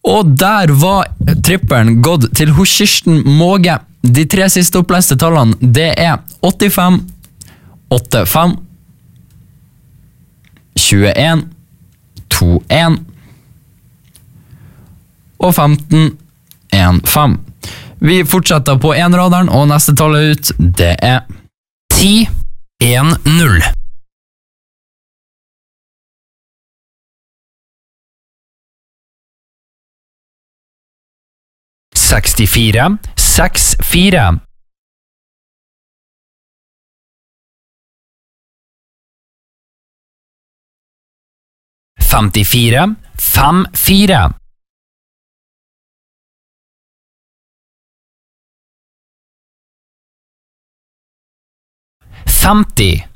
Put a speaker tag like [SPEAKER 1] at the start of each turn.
[SPEAKER 1] Og der var tripperen gått til hos Kirsten Måge. De 3 siste oppleste tallene, det 85, 85, 21, 21 og 15, 15. Vi fortsetter på enraderen, og neste tall ut, det
[SPEAKER 2] 10, 1, 0. 64, 6, 4. 54, 5, 4. 50